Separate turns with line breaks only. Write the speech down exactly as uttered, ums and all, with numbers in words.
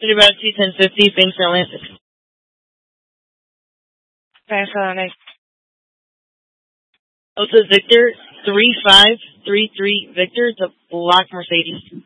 City about T ten fifty, Banks Atlantic.
Banks Atlantic.
Delta Victor three five three three Victor, it's a black Mercedes.